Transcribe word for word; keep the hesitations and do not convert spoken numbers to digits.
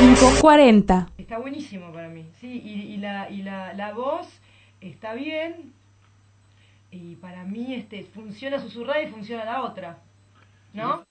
cinco cuarenta. Está buenísimo para mí, sí, y, y, la, y la, la voz está bien, y para mí este funciona susurrar y funciona la otra, ¿no?